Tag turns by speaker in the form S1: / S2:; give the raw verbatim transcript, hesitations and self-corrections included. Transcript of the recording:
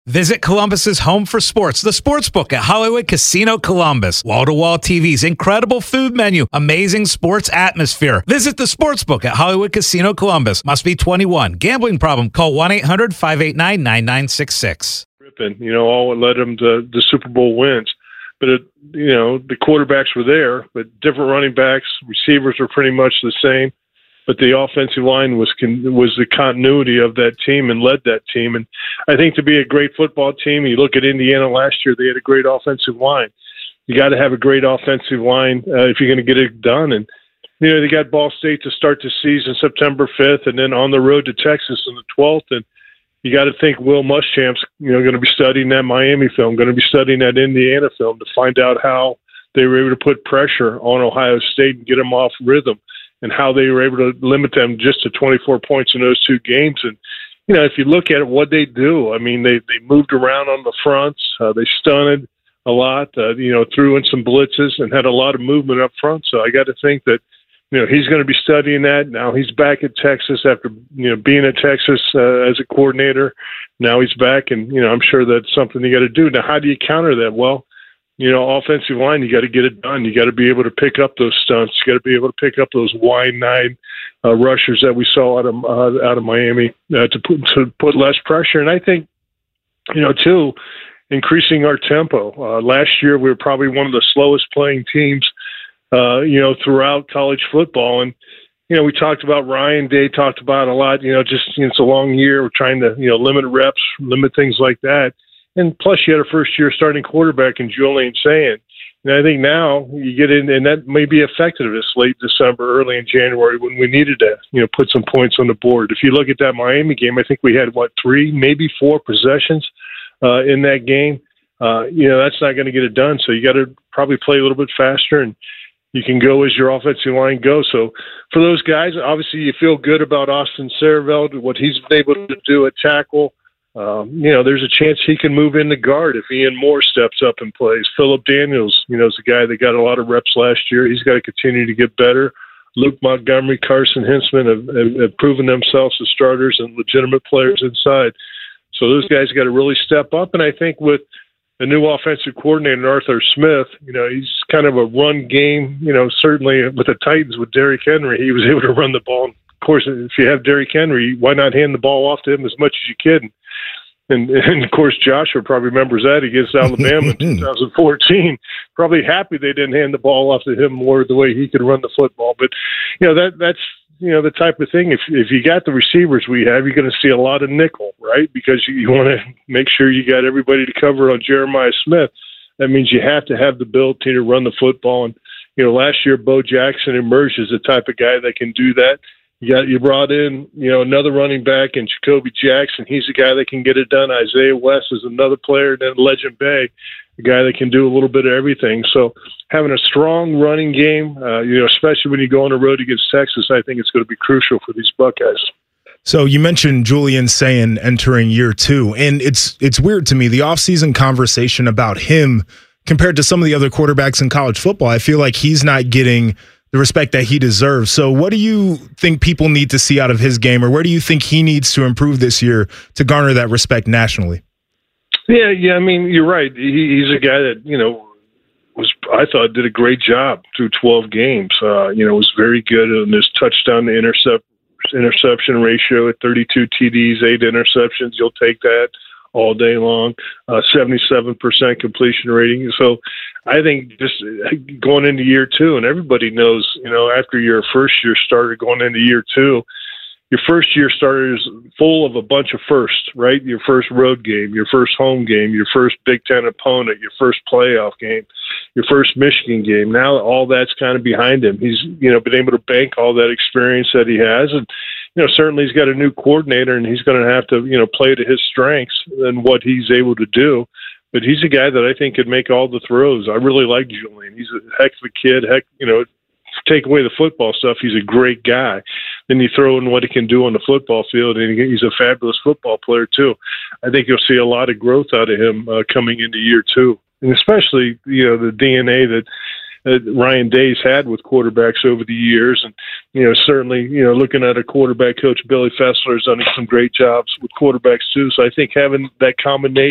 S1: Visit Columbus's home for sports, the Sportsbook at Hollywood Casino Columbus. Wall-to-wall T Vs, incredible food menu, amazing sports atmosphere. Visit the Sportsbook at Hollywood Casino Columbus. Must be twenty-one. Gambling problem? Call one eight hundred five eight nine nine nine six six.
S2: You know, all what led them to the Super Bowl wins. But, it, you know, the quarterbacks were there, but different running backs, receivers were pretty much the same. But the offensive line was con- was the continuity of that team and led that team. And I think to be a great football team, you look at Indiana last year, they had a great offensive line. You got to have a great offensive line uh, if you're going to get it done. And, you know, they got Ball State to start the season September fifth and then on the road to Texas on the twelfth. And you got to think Will Muschamp's, you know, going to be studying that Miami film, going to be studying that Indiana film to find out how they were able to put pressure on Ohio State and get them off rhythm, and how they were able to limit them just to twenty-four points in those two games. And, you know, if you look at it, what they do, I mean, they, they moved around on the fronts. Uh, they stunted a lot, uh, you know, threw in some blitzes and had a lot of movement up front. So I got to think that, you know, he's going to be studying that. Now he's back at Texas after, you know, being at Texas uh, as a coordinator. Now he's back, and, you know, I'm sure that's something you got to do. Now, how do you counter that? Well, you know, offensive line, you got to get it done. You got to be able to pick up those stunts. You got to be able to pick up those wide nine uh, rushers that we saw out of uh, out of Miami uh, to put to put less pressure. And I think, you know, too, increasing our tempo. Uh, last year, we were probably one of the slowest playing teams, uh, you know, throughout college football. And you know, we talked about Ryan Day talked about a lot. You know, just you know, it's a long year. We're trying to you know limit reps, limit things like that. And plus, you had a first-year starting quarterback in Julian Sayin. And I think now you get in, and that may be effective this late December, early in January when we needed to, you know, put some points on the board. If you look at that Miami game, I think we had, what, three, maybe four possessions uh, in that game. Uh, you know, that's not going to get it done. So you got to probably play a little bit faster, and you can go as your offensive line goes. So for those guys, obviously you feel good about Austin Sehraveld, what he's been able to do at tackle. Um, you know, there's a chance he can move into guard if Ian Moore steps up and plays. Phillip Daniels, you know, is a guy that got a lot of reps last year. He's got to continue to get better. Luke Montgomery, Carson Hintzman have, have, have proven themselves as starters and legitimate players inside. So those guys got to really step up. And I think with the new offensive coordinator, Arthur Smith, you know, he's kind of a run game, you know, certainly with the Titans with Derrick Henry, he was able to run the ball. Of course, if you have Derrick Henry, why not hand the ball off to him as much as you can? And, and, of course, Joshua probably remembers that against Alabama in two thousand fourteen. Probably happy they didn't hand the ball off to him more the way he could run the football. But, you know, that that's, you know, the type of thing. If if you got the receivers we have, you're going to see a lot of nickel, right? Because you, you want to make sure you got everybody to cover on Jeremiah Smith. That means you have to have the ability to run the football. And, you know, last year, Bo Jackson emerged as the type of guy that can do that. You got you brought in, you know, another running back in Jacoby Jackson. He's a guy that can get it done. Isaiah West is another player. And then Legend Bay, a guy that can do a little bit of everything. So having a strong running game, uh, you know, especially when you go on the road against Texas, I think it's going to be crucial for these Buckeyes.
S3: So you mentioned Julian Sayin entering year two, and it's it's weird to me, the offseason conversation about him compared to some of the other quarterbacks in college football. I feel like he's not getting the respect that he deserves. So what do you think people need to see out of his game, or where do you think he needs to improve this year to garner that respect nationally?
S2: Yeah, yeah. I mean, you're right. He, he's a guy that, you know, was, I thought, did a great job through twelve games. Uh, you know, was very good on his touchdown to intercept, interception ratio at thirty-two T Ds, eight interceptions. You'll take that all day long, uh, seventy-seven percent completion rating. So I think just going into year two, and everybody knows, you know, after your first year starter going into year two, your first year starter is full of a bunch of firsts, right? Your first road game, your first home game, your first Big Ten opponent, your first playoff game, your first Michigan game. Now all that's kind of behind him. He's, you know, been able to bank all that experience that he has. And, you know, certainly he's got a new coordinator, and he's going to have to, you know, play to his strengths and what he's able to do. But he's a guy that I think could make all the throws. I really like Julian. He's a heck of a kid. Heck, you know, take away the football stuff, he's a great guy. Then you throw in what he can do on the football field, and he's a fabulous football player too. I think you'll see a lot of growth out of him uh, coming into year two, and especially, you know, the D N A that Uh, Ryan Day's had with quarterbacks over the years. And, you know, certainly, you know, looking at a quarterback coach, Billy Fessler has done some great jobs with quarterbacks too. So I think having that combination